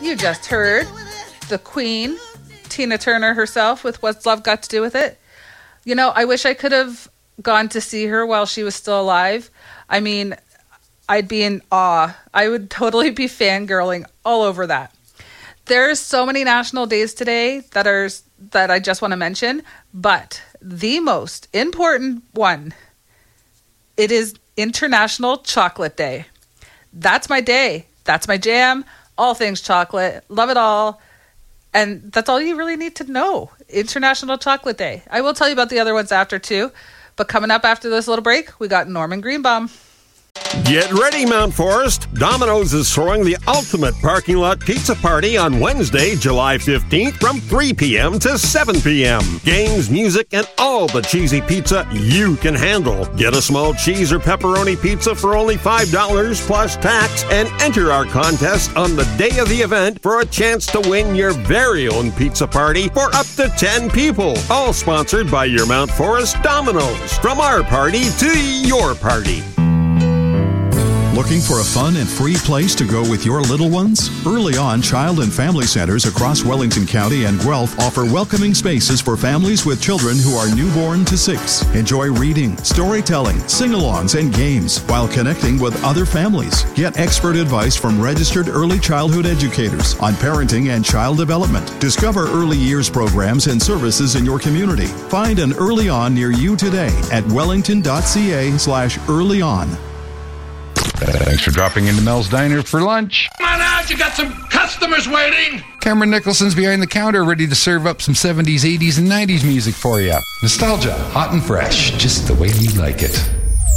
you just heard the Queen, Tina Turner herself, with What's Love Got to Do with It? You know, I wish I could have gone to see her while she was still alive. I mean, I'd be in awe. I would totally be fangirling all over that. There's so many national days today that I just want to mention, but the most important one, it is International Chocolate Day. That's my day. That's my jam. All things chocolate. Love it all. And that's all you really need to know. International Chocolate Day. I will tell you about the other ones after too. But coming up after this little break, we got Norman Greenbaum. Get ready, Mount Forest. Domino's is throwing the ultimate parking lot pizza party on Wednesday, July 15th from 3 p.m. to 7 p.m. Games, music, and all the cheesy pizza you can handle. Get a small cheese or pepperoni pizza for only $5 plus tax and enter our contest on the day of the event for a chance to win your very own pizza party for up to 10 people. All sponsored by your Mount Forest Domino's. From our party to your party. Looking for a fun and free place to go with your little ones? Early On Child and Family Centers across Wellington County and Guelph offer welcoming spaces for families with children who are newborn to 6. Enjoy reading, storytelling, sing-alongs, and games while connecting with other families. Get expert advice from registered early childhood educators on parenting and child development. Discover early years programs and services in your community. Find an Early On near you today at wellington.ca/earlyon. Thanks for dropping into Mel's Diner for lunch. Come on out, you got some customers waiting. Cameron Nicholson's behind the counter, ready to serve up some 70s, 80s, and 90s music for you. Nostalgia, hot and fresh, just the way you like it.